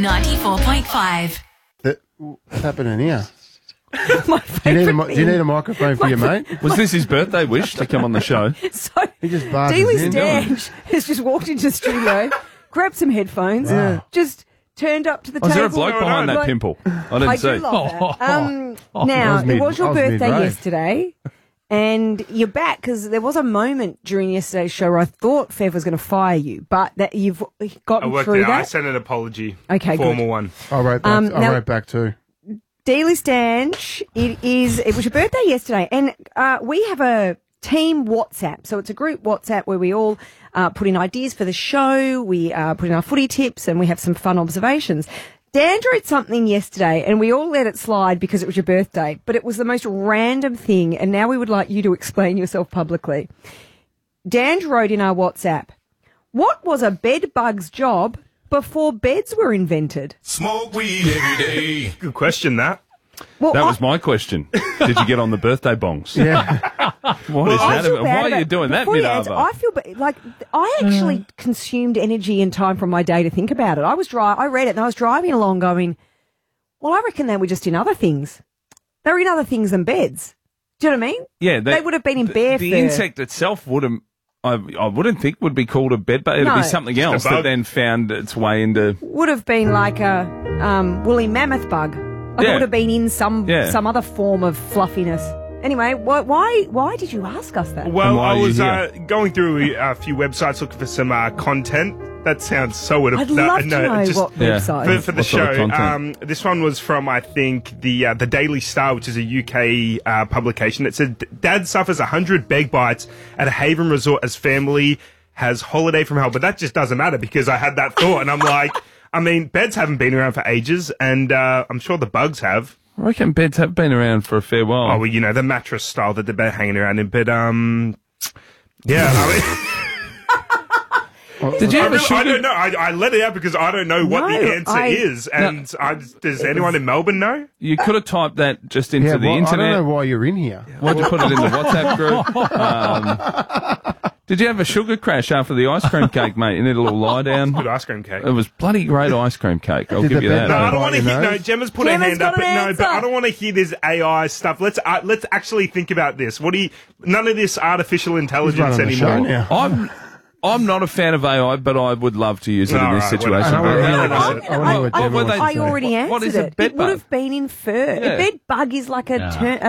94.5. What's happening here? My Do you favourite need a microphone for your mate? Was this his birthday wish to come on the show? So, He just barges Dealey in. Stange has just walked into the studio, grabbed some headphones, just turned up to the Was table. there a bloke behind that pimple? I didn't I see. do love that. Now, I was it was your I was birthday mid-rave. yesterday, and you're back because there was a moment during yesterday's show where I thought Fev was going to fire you, but that you've I gotten worked through it out. I that. sent an apology. Okay, Formal good. one. I wrote back. I now- wrote back too. Dealey Stange, it was your birthday yesterday, and we have a team WhatsApp. So it's a group WhatsApp where we all put in ideas for the show, we put in our footy tips, and we have some fun observations. Dan wrote something yesterday, and we all let it slide because it was your birthday, but it was the most random thing, and now we would like you to explain yourself publicly. Dan wrote in our WhatsApp, what was a bed bug's job before beds were invented? Smoke weed every day. Good question, that. Well, That was my question. Did you get on the birthday bongs? Yeah. What is I that feel about? bad Why are about- you doing that before you answer, mid-arvo? I feel like I actually consumed energy and time from my day to think about it. I read it and I was driving along going, well, I reckon they were just in other things. They were in other things than beds. Do you know what I mean? Yeah, They would have been in bear The fur. insect itself wouldn't. I wouldn't think would be called a bed bug. It'd No. be something else that bug. then found its way into. Would have been like a woolly mammoth bug. Like it Yeah. would have been in some Yeah. other form of fluffiness. Anyway, why did you ask us that? Well, And why I are you was here? going through a few websites looking for some content. That sounds so... I'd love to know just what Yeah. website. for the What sort of show. content? This one was from, I think, the Daily Star, which is a UK publication. It said, Dad suffers 100 beg bites at a Haven resort as family has holiday from hell. But that just doesn't matter because I had that thought and I'm like, I mean, beds haven't been around for ages and I'm sure the bugs have. I reckon beds have been around for a fair while. Oh, well, you know, the mattress style that they've been hanging around in. But, yeah, I mean... Did you ever I don't know. I let it out because I don't know what No, the answer is. And does anyone in Melbourne know? You could have typed that just into Yeah, the well, I don't internet. know why you're in here. Why'd you put it in the WhatsApp group? Did you have a sugar crash after the ice cream cake, mate? You need a little lie down. Good ice cream cake. It was bloody great ice cream cake. I'll Did give the you that. bed No, I bug don't want to bite hear. your No, nose? Gemma's put her Gemma's hand up, got but an no, but answer. I don't want to hear this AI stuff. Let's actually think about this. None of this artificial He's intelligence running the show anymore. now. I'm not a fan of AI, but I would love to use it in All this right, situation. whatever. I How wanna does hear it- I wanna hear what Gemma wants to I say. already answered What is a it. bed It would bug? have been in fur. Yeah. A bed bug is like a